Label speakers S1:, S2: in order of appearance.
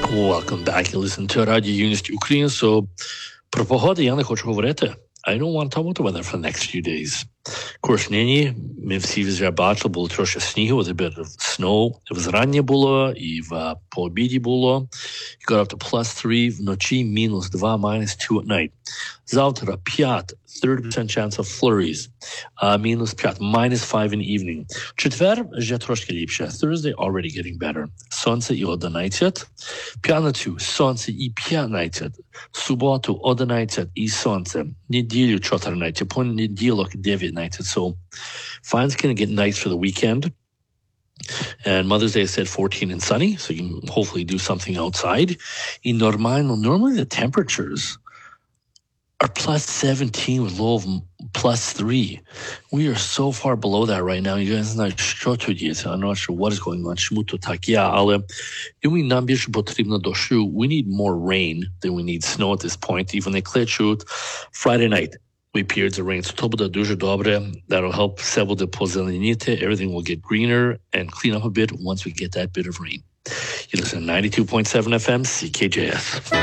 S1: Welcome back. You listen to Radio Юність Україна. So, про погоду я не хочу говорити. I don't want to talk about the weather for the next few days. Of course, нині ми всі вже бачили, було трошки снігу, a bit of snow. Зрання було, і по обіді було. It got up to +3, вночі -2, -2 at night. Завтра 5, 30% chance of flurries. -5, -5 in the evening. Четвер вже трошки ліпше. Thursday already getting better. Сонце і 11. П'ятницю сонце і 15. Суботу 11 і сонце. Неділю 14. Понеділок 19. So, fine's going to get nice for the weekend. And Mother's Day said 14 and sunny, so you can hopefully do something outside. Normally the temperatures are +17 with low of +3. We are so far below that right now. You guys not sure I'm not sure what is going on. We need more rain than we need snow at this point. Even they clear shoot Friday night. We periods of rain. So that'll help settle the pozzelinite. Everything will get greener and clean up a bit once we get that bit of rain. You listen to 92.7 FM, CKJS.